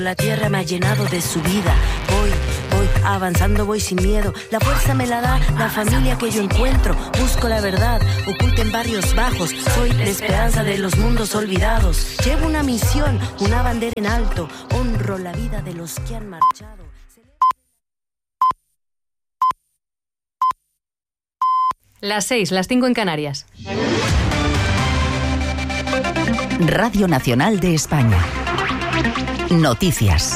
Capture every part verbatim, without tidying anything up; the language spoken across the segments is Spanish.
La tierra me ha llenado de su vida. Voy, voy, avanzando voy sin miedo. La fuerza me la da la familia que yo encuentro. Busco la verdad, oculta en barrios bajos. Soy la esperanza de los mundos olvidados. Llevo una misión, una bandera en alto. Honro la vida de los que han marchado. Las seis, las cinco en Canarias. Radio Nacional de España. Noticias.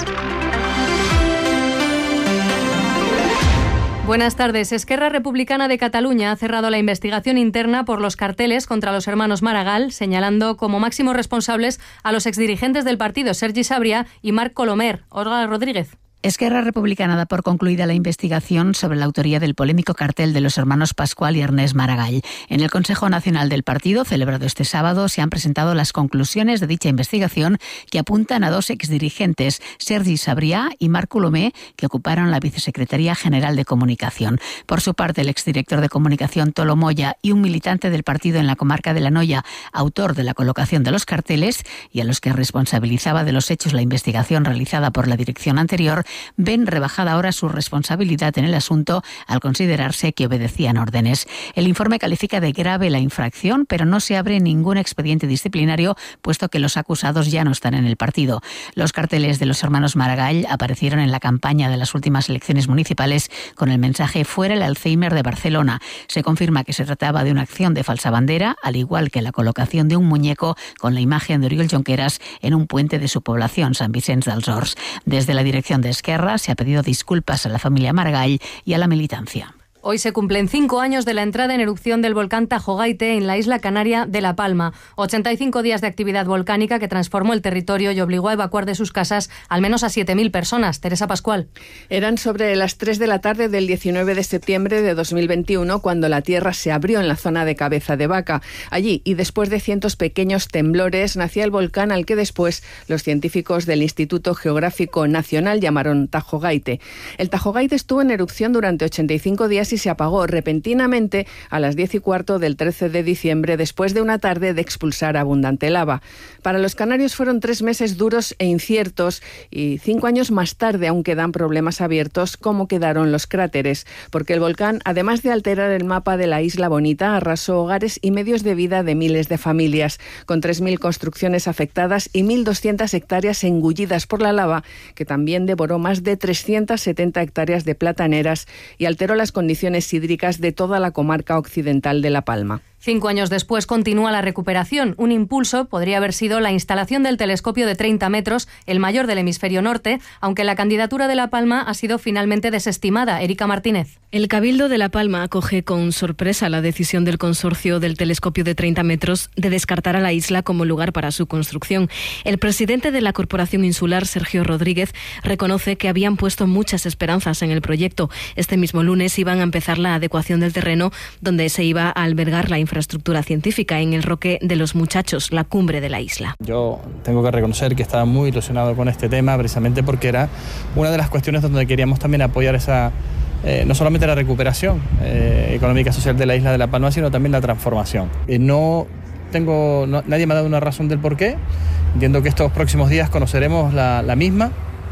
Buenas tardes. Esquerra Republicana de Cataluña ha cerrado la investigación interna por los carteles contra los hermanos Maragall, señalando como máximos responsables a los exdirigentes del partido, Sergi Sabrià y Marc Colomer. Olga Rodríguez. Esquerra Republicana da por concluida la investigación sobre la autoría del polémico cartel de los hermanos Pascual y Ernest Maragall. En el Consejo Nacional del Partido, celebrado este sábado, se han presentado las conclusiones de dicha investigación que apuntan a dos exdirigentes, Sergi Sabrià y Marc Colomer, que ocuparon la Vicesecretaría General de Comunicación. Por su parte, el exdirector de Comunicación Tolo Moya y un militante del partido en la comarca de La Noya, autor de la colocación de los carteles y a los que responsabilizaba de los hechos la investigación realizada por la dirección anterior, ven rebajada ahora su responsabilidad en el asunto al considerarse que obedecían órdenes. El informe califica de grave la infracción, pero no se abre ningún expediente disciplinario, puesto que los acusados ya no están en el partido. Los carteles de los hermanos Maragall aparecieron en la campaña de las últimas elecciones municipales con el mensaje "Fuera el Alzheimer de Barcelona". Se confirma que se trataba de una acción de falsa bandera, al igual que la colocación de un muñeco con la imagen de Oriol Junqueras en un puente de su población, Sant Vicenç dels Horts. Desde la dirección de Esquerra se ha pedido disculpas a la familia Maragall y a la militancia. Hoy se cumplen cinco años de la entrada en erupción del volcán Tajo Gaite en la isla canaria de La Palma. ochenta y cinco días de actividad volcánica que transformó el territorio y obligó a evacuar de sus casas al menos a siete mil personas. Teresa Pascual. Eran sobre las tres de la tarde del diecinueve de septiembre de dos mil veintiuno cuando la tierra se abrió en la zona de Cabeza de Vaca. Allí, y después de cientos pequeños temblores, nacía el volcán al que después los científicos del Instituto Geográfico Nacional llamaron Tajo Gaite. El Tajo Gaite estuvo en erupción durante ochenta y cinco días y se apagó repentinamente a las diez y cuarto del trece de diciembre después de una tarde de expulsar abundante lava. Para los canarios fueron tres meses duros e inciertos y cinco años más tarde aún quedan problemas abiertos como quedaron los cráteres, porque el volcán, además de alterar el mapa de la Isla Bonita, arrasó hogares y medios de vida de miles de familias, con tres mil construcciones afectadas y mil doscientas hectáreas engullidas por la lava, que también devoró más de trescientas setenta hectáreas de plataneras y alteró las condiciones hídricas de toda la comarca occidental de La Palma. Cinco años después continúa la recuperación. Un impulso podría haber sido la instalación del telescopio de treinta metros, el mayor del hemisferio norte, aunque la candidatura de La Palma ha sido finalmente desestimada. Erika Martínez. El Cabildo de La Palma acoge con sorpresa la decisión del consorcio del telescopio de treinta metros de descartar a la isla como lugar para su construcción. El presidente de la Corporación Insular, Sergio Rodríguez, reconoce que habían puesto muchas esperanzas en el proyecto. Este mismo lunes iban a empezar la adecuación del terreno donde se iba a albergar la infraestructura científica en el Roque de los Muchachos, la cumbre de la isla. Yo tengo que reconocer que estaba muy ilusionado con este tema, precisamente porque era una de las cuestiones donde queríamos también apoyar esa, eh, no solamente la recuperación eh, económica y social de la isla de La Palma, sino también la transformación. Eh, no tengo, no, nadie me ha dado una razón del por qué. Entiendo que estos próximos días conoceremos la, la misma,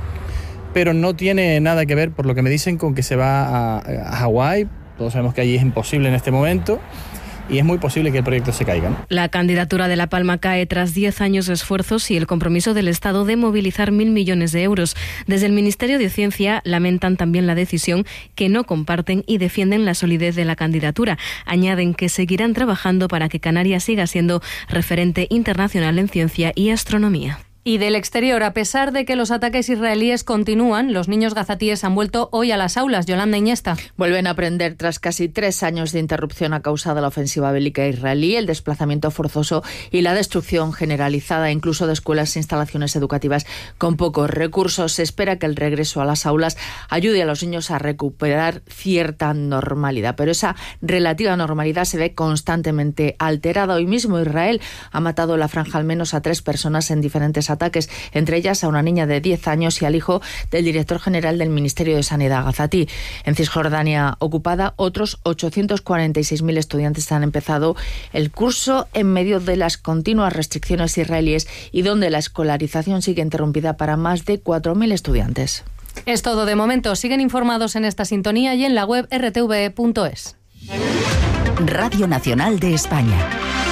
pero no tiene nada que ver, por lo que me dicen, con que se va a, a Hawái. Todos sabemos que allí es imposible en este momento. Y es muy posible que el proyecto se caiga, ¿no? La candidatura de La Palma cae tras diez años de esfuerzos y el compromiso del Estado de movilizar mil millones de euros. Desde el Ministerio de Ciencia lamentan también la decisión, que no comparten y defienden la solidez de la candidatura. Añaden que seguirán trabajando para que Canarias siga siendo referente internacional en ciencia y astronomía. Y del exterior, a pesar de que los ataques israelíes continúan, los niños gazatíes han vuelto hoy a las aulas. Yolanda Iñesta. Vuelven a aprender tras casi tres años de interrupción a causa de la ofensiva bélica israelí, el desplazamiento forzoso y la destrucción generalizada, incluso de escuelas e instalaciones educativas con pocos recursos. Se espera que el regreso a las aulas ayude a los niños a recuperar cierta normalidad, pero esa relativa normalidad se ve constantemente alterada. Hoy mismo Israel ha matado en la franja al menos a tres personas en diferentes ataques, entre ellas a una niña de diez años y al hijo del director general del Ministerio de Sanidad, Gazati. En Cisjordania ocupada, otros ochocientos cuarenta y seis mil estudiantes han empezado el curso en medio de las continuas restricciones israelíes y donde la escolarización sigue interrumpida para más de cuatro mil estudiantes. Es todo de momento. Siguen informados en esta sintonía y en la web r t v punto es. Radio Nacional de España.